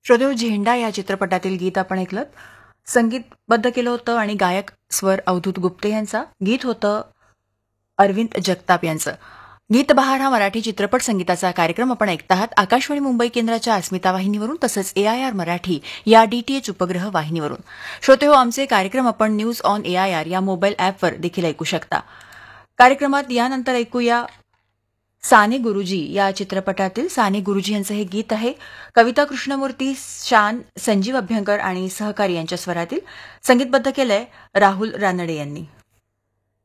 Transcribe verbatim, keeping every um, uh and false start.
श्रोतेहो, झेंडा या चित्रपटातील गीत आपण ऐकलं. संगीतबद्ध केलं होतं आणि गायक स्वर अवधूत गुप्ते यांचा. गीत होतं अरविंद जगताप यांचं. गीत बहार हा मराठी चित्रपट संगीताचा कार्यक्रम आपण ऐकत आहात आकाशवाणी मुंबई केंद्राच्या अस्मिता वाहिनीवरून तसंच एआयआर मराठी या डीटीएच उपग्रह वाहिनीवरून. श्रोतेहो, आमचे कार्यक्रम आपण न्यूज ऑन एआयआर या मोबाईल ॲपवर देखील ऐकू शकता. कार्यक्रमात यानंतर ऐकूया साने गुरुजी या चित्रपटातील साने गुरुजी यांचं हे गीत आहे. कविता कृष्णमूर्ती, शान, संजीव अभ्यंकर आणि सहकारी यांच्या स्वरातील. संगीतबद्ध केलंय राहुल रानडे यांनी.